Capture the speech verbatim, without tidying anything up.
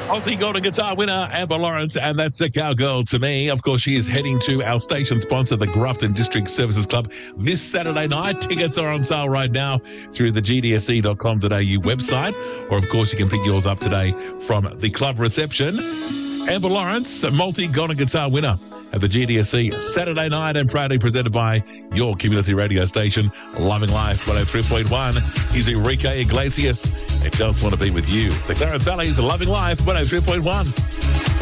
Multi-golden guitar winner, Amber Lawrence, and that's a cowgirl to me. Of course, she is heading to our station sponsor, the Grafton District Services Club, this Saturday night. Tickets are on sale right now through the G D S C dot com dot A U website, or of course, you can pick yours up today from the club reception. Amber Lawrence, a multi-golden guitar winner at the G D S C Saturday night, and proudly presented by your community radio station, Loving Life one oh three point one. He's Enrique Iglesias. I just want to be with you. The Clarence Valley's Loving Life one oh three point one.